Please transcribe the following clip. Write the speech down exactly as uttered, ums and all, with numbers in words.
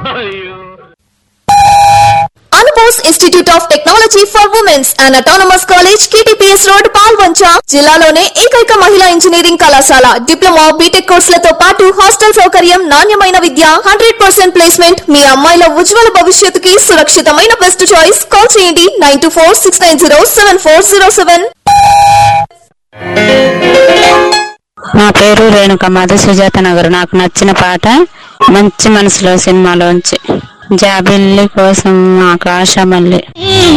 Anubos Institute of Technology for Women's and Autonomous College, K T P S Road, Palvancha, జిల్లాలోనే ఏకైక మహిళా engineering కళాశాల. Diploma, BTech కోర్సులతో పాటు hostel సౌకర్యం, నాణ్యమైన విద్య, హండ్రెడ్ పర్సెంట్ ప్లేస్మెంట్. మీ అమ్మాయిల ఉజ్వల భవిష్యత్తుకి సురక్షితమైన బెస్ట్ చాయిస్. కాల్ చేయండి nine two four six nine zero seven four zero seven. నా పేరు రేణుక, మాది సుజాత నగర్. నాకు నచ్చిన పాట మంచి మనసులో సినిమాలోంచి జాబిల్లి కోసం ఆకాశమల్లి.